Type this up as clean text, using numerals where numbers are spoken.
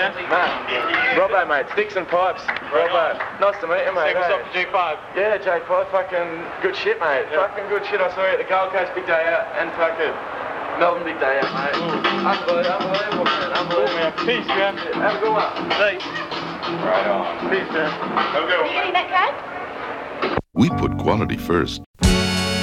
man? Mate, Robbo, mate. Sticks and pipes. Robbo. Nice to meet you, mate. Say what's up to G5. Yeah, J5. Fucking good shit, mate. Yeah. Fucking good shit. I saw you at the Gold Coast, big day out, and fucking Melbourne, big day out, mate. Unbelievable, man. Unbelievable. Cool, man. Peace, man. Have a good one. Thanks. Right on. Peace, man. Have a good one. Are you getting that card? We put quality first.